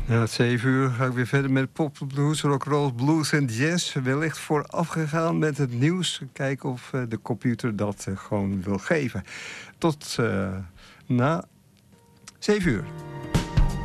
Ja, 7 uur ga ik weer verder met pop, blues, rock'n'roll, blues en jazz. Wellicht voorafgegaan met het nieuws. Kijken of de computer dat gewoon wil geven. Tot na 7 uur.